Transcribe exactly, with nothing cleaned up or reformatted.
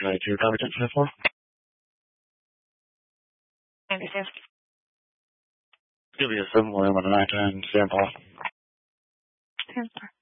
Can I do your coverage incident for? I understand. Give me a seven one one nine ten stand by. Stand by.